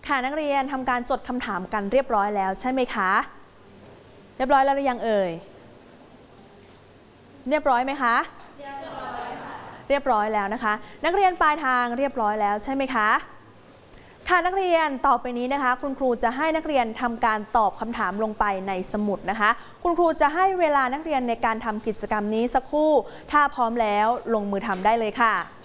ค่ะนักเรียนทำการจดคำถามกันเรียบร้อยแล้วใช่ไหมคะเรียบร้อยแล้วหรือยังเอ่ยเรียบร้อยไหมคะเรียบร้อยแล้วนะคะนักเรียนปลายทางเรียบร้อยแล้วใช่ไหมคะค่ะนักเรียนต่อไปนี้นะคะคุณครูจะให้นักเรียนทำการตอบคำถามลงไปในสมุดนะคะคุณครูจะให้เวลานักเรียนในการทำกิจกรรมนี้สักครู่ถ้าพร้อมแล้วลงมือทำได้เลยค่ะ